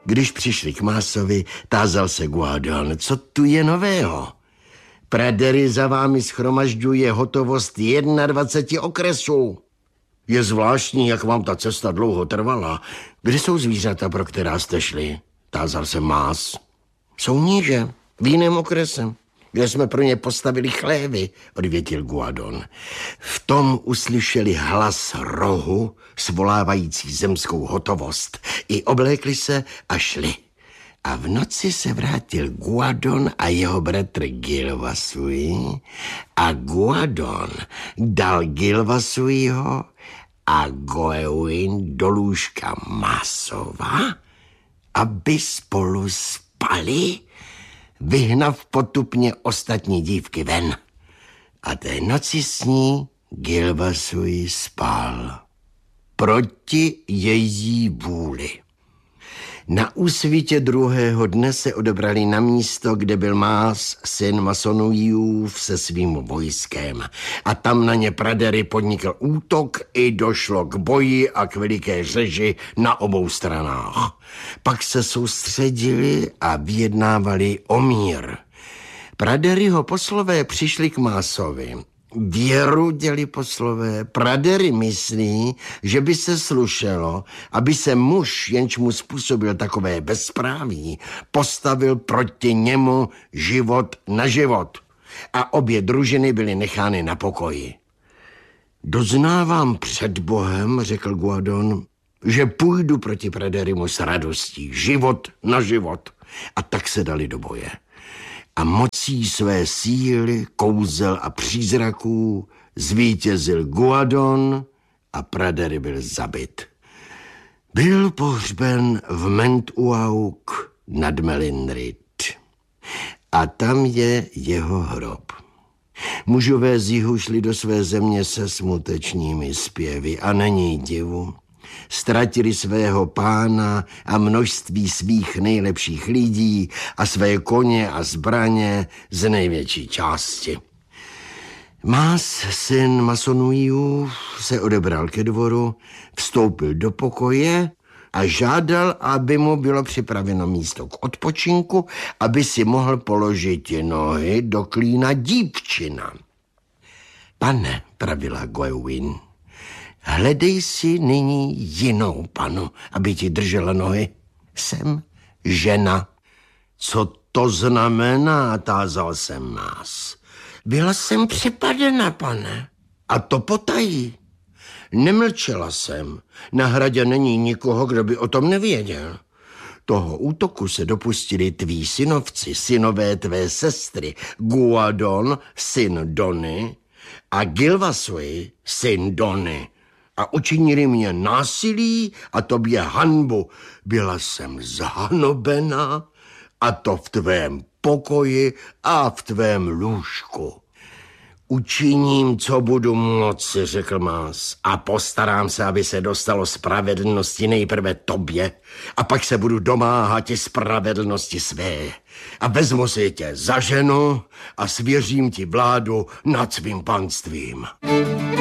Když přišli k Másovi, tázal se Guadon, co tu je nového. Pradery za vámi shromažďuje hotovost 21 okresů. Je zvláštní, jak vám ta cesta dlouho trvala. Kde jsou zvířata, pro která jste šli? Tázal se Más. Jsou níže, v jiném okrese, kde jsme pro ně postavili chlévy, odvětil Guadon. V tom uslyšeli hlas rohu, svolávající zemskou hotovost. I oblékli se a šli. A v noci se vrátil Guadon a jeho bratr Gilvasui a Guadon dal Gilvasuiho a Goewin do lůžka Másova, aby spolu spali, vyhnav potupně ostatní dívky ven. A té noci s ní Gilvasui spal proti její vůli. Na úsvitě druhého dne se odebrali na místo, kde byl Más, syn Masonuiův, se svým vojskem. A tam na ně Pradery podnikl útok i došlo k boji a k veliké řeži na obou stranách. Pak se soustředili a vyjednávali o mír. Praderyho poslové přišli k Másovi. Věru děli poslové, Pradery myslí, že by se slušelo, aby se muž, jenž mu způsobil takové bezpráví, postavil proti němu život na život. A obě družiny byly nechány na pokoji. Doznávám před Bohem, řekl Guadon, že půjdu proti Praderymu s radostí, život na život. A tak se dali do boje. A mocí své síly, kouzel a přízraků zvítězil Guadon a Pradery byl zabit. Byl pohřben v Mentuauk nad Melindrit. A tam je jeho hrob. Mužové z jihu šli do své země se smutečnými zpěvy a není divu. Ztratili svého pána a množství svých nejlepších lidí a své koně a zbraně z největší části. Más, syn Masonuiův, se odebral ke dvoru, vstoupil do pokoje a žádal, aby mu bylo připraveno místo k odpočinku, aby si mohl položit nohy do klína dívčina. Pane, pravila Goewin, hledej si nyní jinou panu, aby ti držela nohy. Jsem žena. Co to znamená, tázal se Más. Byla jsem přepadena, pane. A to potají. Nemlčela jsem. Na hradě není nikoho, kdo by o tom nevěděl. Toho útoku se dopustili tví synovci, synové tvé sestry, Guadon, syn Dony, a Gilvasui, syn Dony. A učinili mě násilí a tobě hanbu. Byla jsem zhanobena a to v tvém pokoji a v tvém lůžku. Učiním, co budu moci, řekl Más, a postarám se, aby se dostalo spravedlnosti nejprve tobě a pak se budu domáhat i spravedlnosti své. A vezmu si tě za ženu a svěřím ti vládu nad svým panstvím.